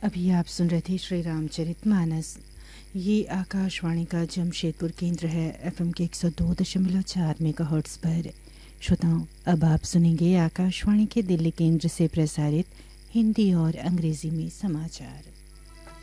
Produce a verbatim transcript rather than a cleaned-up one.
अभी आप सुन रहे थे श्री रामचरितमानस। ये आकाशवाणी का जमशेदपुर केंद्र है, एफएम के एक सौ दो दशमलव चार मेगाहर्ट्ज़ पर। श्रोताओं, अब आप सुनेंगे आकाशवाणी के दिल्ली केंद्र से प्रसारित हिंदी और अंग्रेजी में समाचार।